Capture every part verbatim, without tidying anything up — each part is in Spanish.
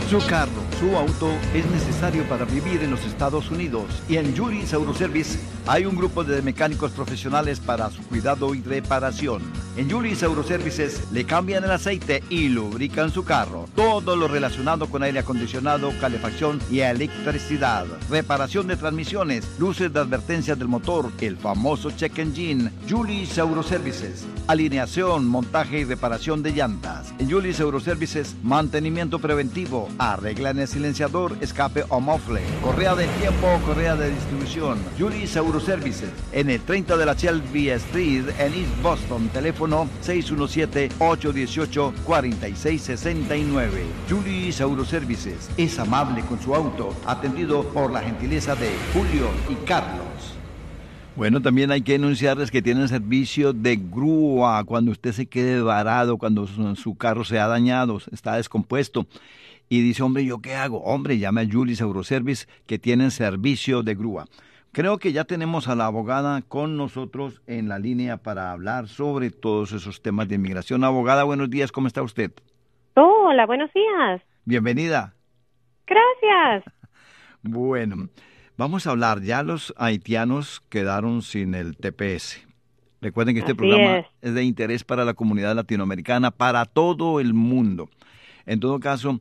Su carro, su auto es necesario para vivir en los Estados Unidos y en Julius Auto Service hay un grupo de mecánicos profesionales para su cuidado y reparación. En Julius Auto Services le cambian el aceite y lubrican su carro. Todo lo relacionado con aire acondicionado, calefacción y electricidad. Reparación de transmisiones, luces de advertencia del motor, el famoso check engine. Julius Auto Services. Alineación, montaje y reparación de llantas. En Julius Auto Services, mantenimiento preventivo. Arreglan el silenciador, escape o mofle. Correa de tiempo o correa de distribución. Julius Auto Services. En el treinta de la Shelby Street en East Boston. Teléfono seis uno siete, ocho uno ocho, cuatro seis seis nueve. Julius Auto Services. Es amable con su auto. Atendido por la gentileza de Julio y Carlos. Bueno, también hay que anunciarles que tienen servicio de grúa cuando usted se quede varado, cuando su, su carro se ha dañado, está descompuesto. Y dice, hombre, ¿yo qué hago? Hombre, llame a Julius Auto Service que tienen servicio de grúa. Creo que ya tenemos a la abogada con nosotros en la línea para hablar sobre todos esos temas de inmigración. Abogada, buenos días, ¿cómo está usted? Hola, buenos días. Bienvenida. Gracias. Bueno, vamos a hablar. Ya los haitianos quedaron sin el T P S. Recuerden que este Así programa es. es de interés para la comunidad latinoamericana, para todo el mundo. En todo caso,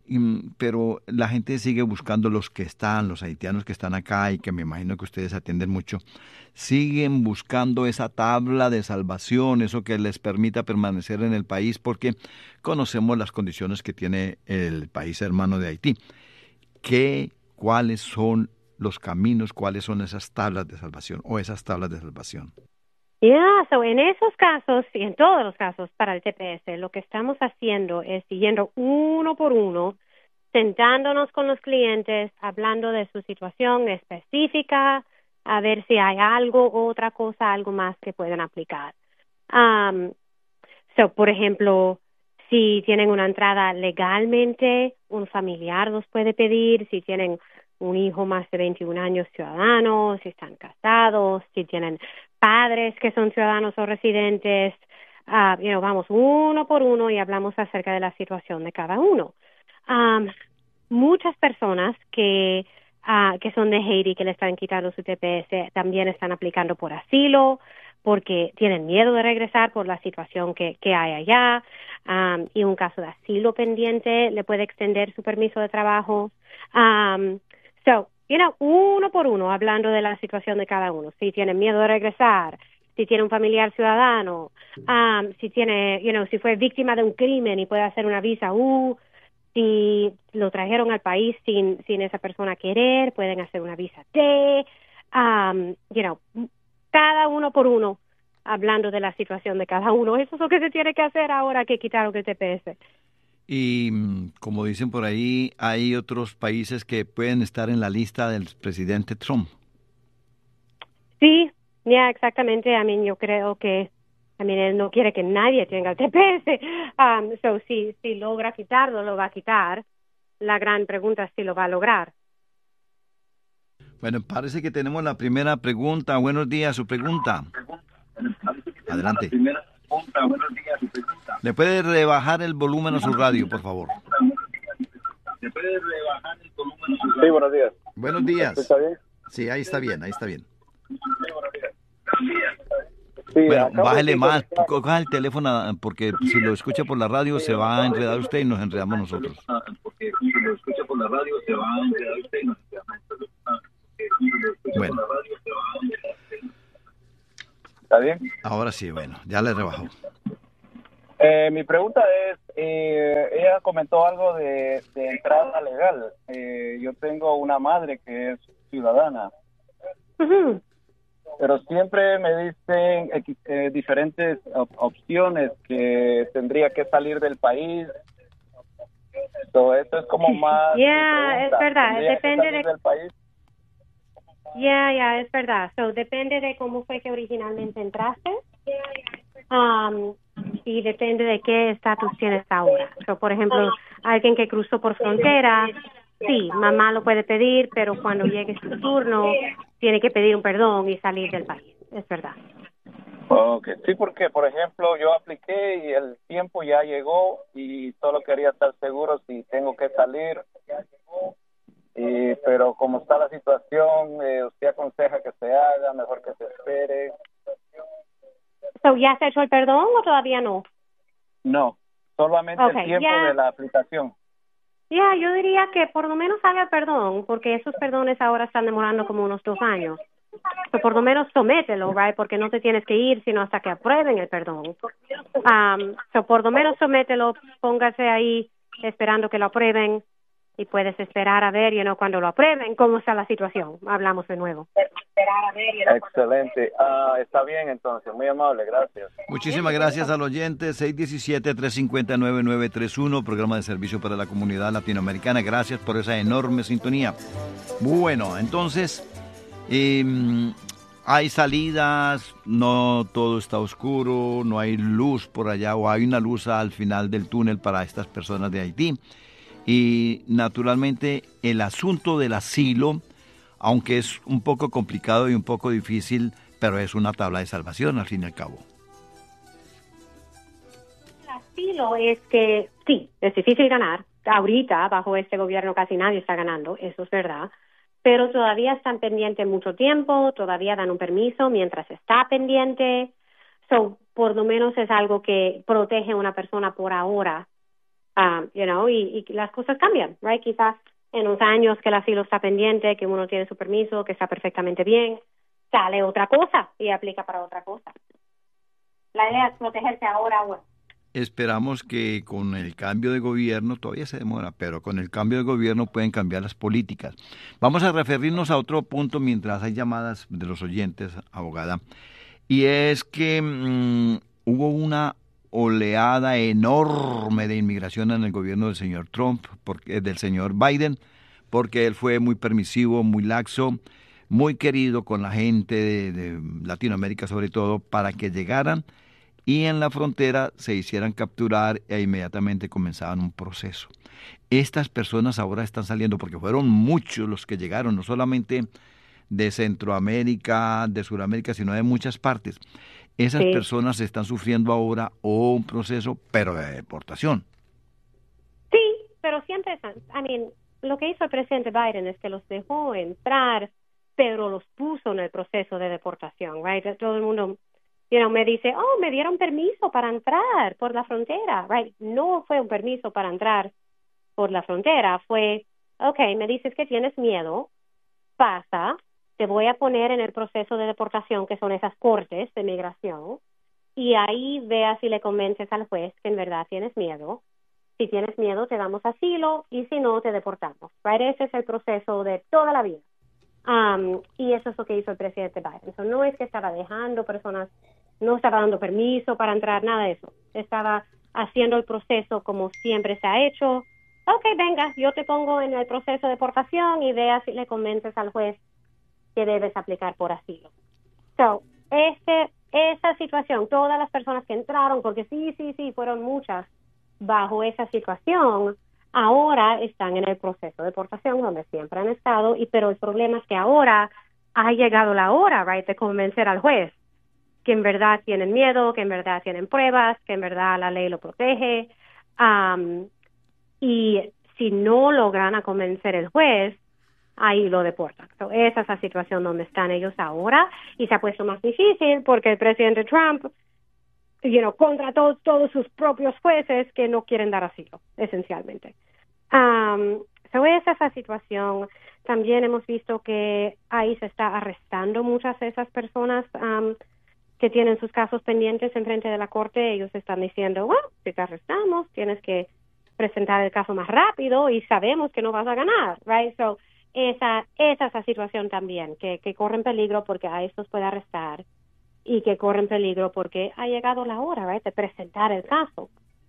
pero la gente sigue buscando los que están, los haitianos que están acá y que me imagino que ustedes atienden mucho, siguen buscando esa tabla de salvación, eso que les permita permanecer en el país, porque conocemos las condiciones que tiene el país hermano de Haití. ¿Qué, cuáles son los caminos, cuáles son esas tablas de salvación o esas tablas de salvación? Ya, yeah, so en esos casos y en todos los casos para el T P S, lo que estamos haciendo es siguiendo uno por uno, sentándonos con los clientes, hablando de su situación específica, a ver si hay algo, otra cosa, algo más que pueden aplicar. Um, so, por ejemplo, si tienen una entrada legalmente, un familiar los puede pedir, si tienen un hijo más de veintiún años ciudadano, si están casados, si tienen padres que son ciudadanos o residentes, uh, you know, vamos uno por uno y hablamos acerca de la situación de cada uno. Um, muchas personas que uh, que son de Haití, que le están quitando su T P S, también están aplicando por asilo, porque tienen miedo de regresar por la situación que, que hay allá, um, y un caso de asilo pendiente le puede extender su permiso de trabajo. Um, so, you know, uno por uno, hablando de la situación de cada uno. Si tienen miedo de regresar, si tiene un familiar ciudadano, um, si tiene, you know, si fue víctima de un crimen y puede hacer una visa U, si lo trajeron al país sin, sin esa persona querer, pueden hacer una visa T, um, you know, cada uno por uno, hablando de la situación de cada uno. Eso es lo que se tiene que hacer ahora que quitaron el T P S. Y como dicen por ahí, hay otros países que pueden estar en la lista del presidente Trump. Sí, ya yeah, exactamente. I mean, yo creo que, I mean, él no quiere que nadie tenga el T P S. Um, so, si, si logra quitarlo, lo va a quitar. La gran pregunta es si lo va a lograr. Bueno, parece que tenemos la primera pregunta. Buenos días, su pregunta. Adelante. ¿Le puede rebajar el volumen a su radio, por favor? ¿Le puede rebajar el volumen a su radio? Sí, buenos días. Buenos días. ¿Está bien? Sí, ahí está bien, ahí está bien. Sí, buenos días. Sí, bueno, bájele de... más, coja el teléfono, porque si lo escucha por la radio se va a enredar usted y nos enredamos nosotros. Porque si lo escucha por la radio se va a enredar usted y nos enredamos nosotros. Bueno. ¿Está bien? Ahora sí, bueno, ya le rebajó. Eh, mi pregunta es, eh, ella comentó algo de, de entrada legal. Eh, yo tengo una madre que es ciudadana, Uh-huh. pero siempre me dicen eh, eh, diferentes op- opciones que tendría que salir del país. So, esto es como más... Yeah, es verdad, depende de... del país. Ya, yeah, ya, yeah, es verdad. So, depende de cómo fue que originalmente entraste. Um, y depende de qué estatus tienes ahora. So, por ejemplo, alguien que cruzó por frontera, sí, mamá lo puede pedir, pero cuando llegue su turno, tiene que pedir un perdón y salir del país. Es verdad. Okay. Sí, porque, por ejemplo, yo apliqué y el tiempo ya llegó y solo quería estar seguro si tengo que salir. Y, pero como está la situación, eh, usted aconseja que se haga, mejor que se espere. So, ¿ya se ha hecho el perdón o todavía no? No, solamente Okay, el tiempo ya. de la aplicación. Ya, yeah, yo diría que por lo menos haga el perdón, porque esos perdones ahora están demorando como unos dos años. So, por lo menos somételo, right? Porque no te tienes que ir sino hasta que aprueben el perdón. Um, so, por lo menos somételo, póngase ahí esperando que lo aprueben y puedes esperar a ver, you know, cuando lo aprueben, cómo está la situación. Hablamos de nuevo. Excelente. Ah, está bien entonces, muy amable, gracias. Muchísimas gracias al oyente. Seis uno siete, tres cinco cero, nueve nueve tres uno, programa de servicio para la comunidad latinoamericana. Gracias por esa enorme sintonía. Bueno, entonces, eh, hay salidas, no todo está oscuro, no hay luz por allá, o hay una luz al final del túnel para estas personas de Haití. Y naturalmente el asunto del asilo, aunque es un poco complicado y un poco difícil, pero es una tabla de salvación al fin y al cabo. El asilo es que, sí, es difícil ganar. Ahorita, bajo este gobierno, casi nadie está ganando, eso es verdad. Pero todavía están pendientes mucho tiempo, todavía dan un permiso mientras está pendiente. So, por lo menos es algo que protege a una persona por ahora. Um, you know, y, y las cosas cambian, right? Quizás en unos años que el asilo está pendiente, que uno tiene su permiso, que está perfectamente bien, sale otra cosa y aplica para otra cosa. La idea es protegerse ahora. Bueno. Esperamos que con el cambio de gobierno, todavía se demora, pero con el cambio de gobierno pueden cambiar las políticas. Vamos a referirnos a otro punto mientras hay llamadas de los oyentes, abogada, y es que mmm, hubo una oleada enorme de inmigración en el gobierno del señor Trump, porque, del señor Biden, porque él fue muy permisivo, muy laxo, muy querido con la gente de, de Latinoamérica sobre todo, para que llegaran y en la frontera se hicieran capturar e inmediatamente comenzaban un proceso. Estas personas ahora están saliendo porque fueron muchos los que llegaron, no solamente de Centroamérica, de Sudamérica, sino de muchas partes. Esas sí. personas están sufriendo ahora oh, un proceso, pero de deportación. Sí, pero siempre están. I mean, lo que hizo el presidente Biden es que los dejó entrar, pero los puso en el proceso de deportación, right? Todo el mundo, you know, me dice, oh, me dieron permiso para entrar por la frontera, right? No fue un permiso para entrar por la frontera, fue, okay, me dices que tienes miedo, pasa, te voy a poner en el proceso de deportación, que son esas cortes de migración, y ahí vea si le convences al juez que en verdad tienes miedo. Si tienes miedo, te damos asilo, y si no, te deportamos. Right? Ese es el proceso de toda la vida. Um, y eso es lo que hizo el presidente Biden. So, no es que estaba dejando personas, no estaba dando permiso para entrar, nada de eso. Estaba haciendo el proceso como siempre se ha hecho. Ok, venga, yo te pongo en el proceso de deportación y vea si le convences al juez que debes aplicar por asilo. So, este, esa situación, todas las personas que entraron, porque sí, sí, sí, fueron muchas, bajo esa situación, ahora están en el proceso de deportación donde siempre han estado, y pero el problema es que ahora ha llegado la hora, right, de convencer al juez que en verdad tienen miedo, que en verdad tienen pruebas, que en verdad la ley lo protege, um, y si no logran a convencer el juez, ahí lo deportan. So, esa es la situación donde están ellos ahora, y se ha puesto más difícil porque el presidente Trump, you know, contrató todos sus propios jueces que no quieren dar asilo, esencialmente. Um, so, esa es la situación. También hemos visto que ahí se está arrestando muchas de esas personas um, que tienen sus casos pendientes en frente de la corte. Ellos están diciendo, bueno, si te arrestamos, tienes que presentar el caso más rápido y sabemos que no vas a ganar, right? So, esa, esa es la situación también, que, que corren peligro porque a estos puede arrestar y que corren peligro porque ha llegado la hora, right, de presentar el caso.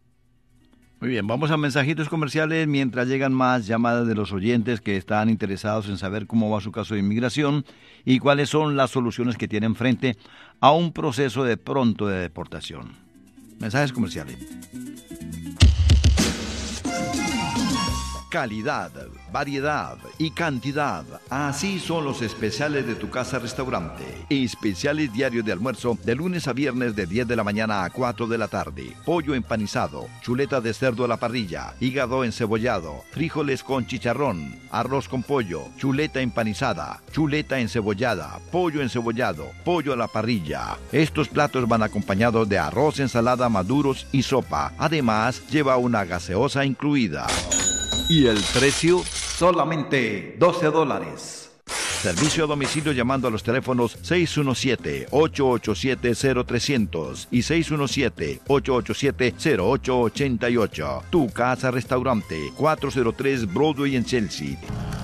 Muy bien, vamos a mensajitos comerciales mientras llegan más llamadas de los oyentes que están interesados en saber cómo va su caso de inmigración y cuáles son las soluciones que tienen frente a un proceso de pronto de deportación. Mensajes comerciales. Calidad, variedad y cantidad. Así son los especiales de Tu Casa Restaurante. Especiales diarios de almuerzo de lunes a viernes de diez de la mañana a cuatro de la tarde. Pollo empanizado, chuleta de cerdo a la parrilla, hígado encebollado, frijoles con chicharrón, arroz con pollo, chuleta empanizada, chuleta encebollada, pollo encebollado, pollo a la parrilla. Estos platos van acompañados de arroz, ensalada, maduros y sopa. Además, lleva una gaseosa incluida. ¿Y el precio? Solamente doce dólares. Servicio a domicilio llamando a los teléfonos seis uno siete, ocho ocho siete, cero trescientos y seis uno siete, ocho ocho siete, cero ocho ocho ocho. Tu Casa Restaurante, cuatrocientos tres Broadway en Chelsea.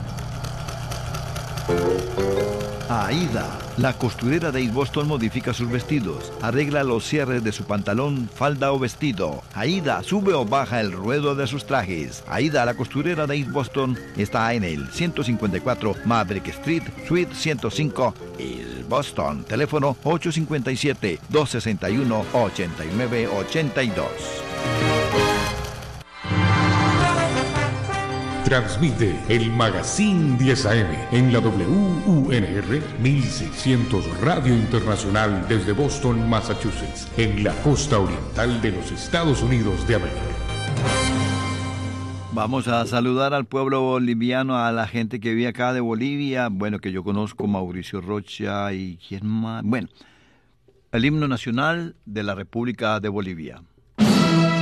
Aida, la costurera de East Boston, modifica sus vestidos, arregla los cierres de su pantalón, falda o vestido. Aida sube o baja el ruedo de sus trajes. Aida, la costurera de East Boston, está en el ciento cincuenta y cuatro Maverick Street, Suite ciento cinco, East Boston. Teléfono ocho cinco siete, dos seis uno, ocho nueve ocho dos. Transmite el Magazine diez A M en la W U N R mil seiscientos Radio Internacional desde Boston, Massachusetts, en la costa oriental de los Estados Unidos de América. Vamos a saludar al pueblo boliviano, a la gente que vive acá de Bolivia. Bueno, que yo conozco, Mauricio Rocha y quién más. Bueno, el himno nacional de la República de Bolivia.